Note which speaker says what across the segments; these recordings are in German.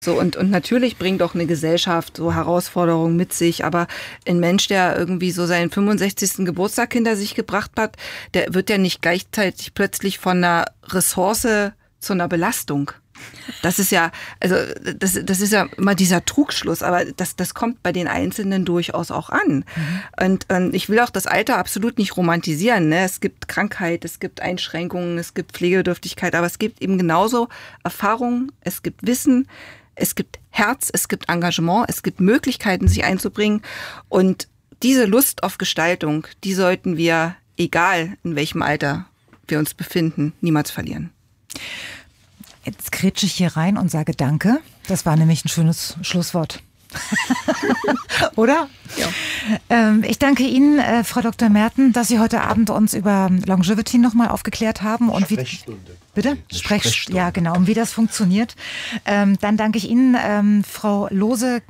Speaker 1: So, und natürlich bringt auch eine Gesellschaft so Herausforderungen mit sich, aber ein Mensch, der irgendwie so seinen 65. Geburtstag hinter sich gebracht hat, der wird ja nicht gleichzeitig plötzlich von einer Ressource zu einer Belastung. Das ist ja, also das ist ja immer dieser Trugschluss, aber das kommt bei den Einzelnen durchaus auch an. Und ich will auch das Alter absolut nicht romantisieren. Ne? Es gibt Krankheit, es gibt Einschränkungen, es gibt Pflegebedürftigkeit, aber es gibt eben genauso Erfahrungen, es gibt Wissen, es gibt Herz, es gibt Engagement, es gibt Möglichkeiten, sich einzubringen. Und diese Lust auf Gestaltung, die sollten wir, egal in welchem Alter wir uns befinden, niemals verlieren.
Speaker 2: Jetzt grätsche ich hier rein und sage Danke. Das war nämlich ein schönes Schlusswort. Oder? Ja. Ich danke Ihnen, Frau Dr. Merten, dass Sie heute Abend uns über Longevity nochmal aufgeklärt haben. Und
Speaker 3: Sprechstunde.
Speaker 2: Bitte? Sprechstunde. Ja, genau, und wie das funktioniert. Dann danke ich Ihnen, Frau Lohse,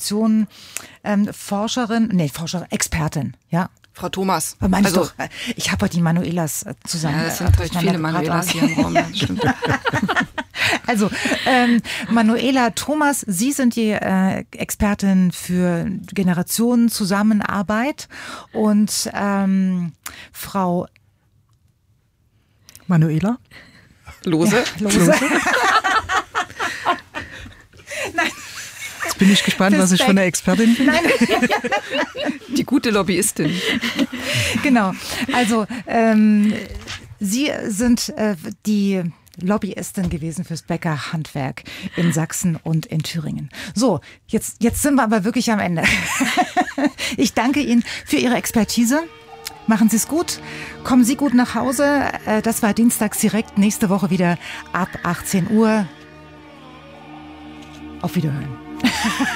Speaker 2: Expertin, ja.
Speaker 1: Frau Thomas.
Speaker 2: Also, ich habe heute die Manuelas zusammen.
Speaker 1: Ja, es sind halt viele Manuelas hier im Raum. Ja, das stimmt.
Speaker 2: Also, Manuela Thomas, Sie sind die Expertin für Generationenzusammenarbeit und Frau
Speaker 4: Manuela?
Speaker 1: Lose.
Speaker 2: Ja, Lose.
Speaker 4: Nein. Jetzt bin ich gespannt, was ich von der Expertin bin.
Speaker 2: Nein.
Speaker 1: Die gute Lobbyistin.
Speaker 2: Genau. Also, Sie sind die Lobbyistin gewesen fürs Bäckerhandwerk in Sachsen und in Thüringen. So, jetzt sind wir aber wirklich am Ende. Ich danke Ihnen für Ihre Expertise. Machen Sie es gut. Kommen Sie gut nach Hause. Das war Dienstags direkt. Nächste Woche wieder ab 18 Uhr. Auf Wiederhören.